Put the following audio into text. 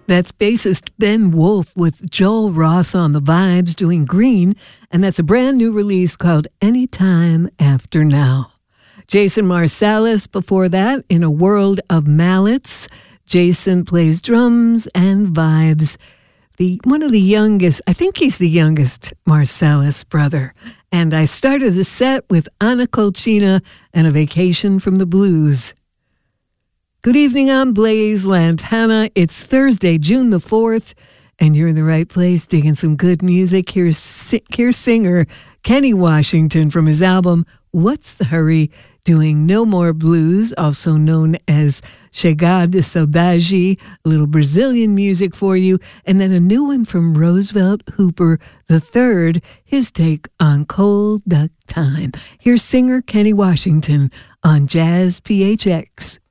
That's bassist Ben Wolf with Joel Ross on the vibes doing Green, and that's a brand new release called Anytime After Now. Jason Marsalis before that in A World of Mallets. Jason plays drums and vibes. One of the youngest, I think he's the youngest Marsalis brother. And I started the set with Anna Colchina and A Vacation from the Blues. Good evening, I'm Blaze Lantana. It's Thursday, June the 4th, and you're in the right place digging some good music. Here's singer Kenny Washington from his album, What's the Hurry? Doing No More Blues, also known as Chega de Saudade, a little Brazilian music for you, and then a new one from Roosevelt Hooper III, his take on Cold Duck Time. Here's singer Kenny Washington on Jazz PHX.